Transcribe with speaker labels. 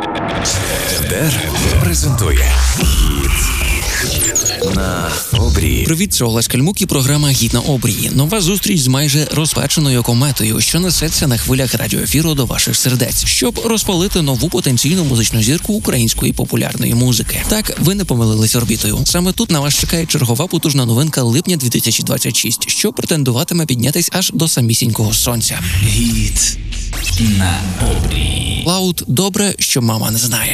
Speaker 1: РДР презентує «Гід на обрії».
Speaker 2: Привіт, це Олесь Кальмук і програма «Гід на обрії». Нова зустріч з майже розпеченою кометою, що несеться на хвилях радіоефіру до ваших сердець, щоб розпалити нову потенційну музичну зірку української популярної музики. Так, ви не помилились орбітою. Саме тут на вас чекає чергова потужна новинка липня 2026, що претендуватиме піднятись аж до самісінького сонця.
Speaker 1: «Гід на обрії».
Speaker 2: Лаут «Добре, що мама не знає».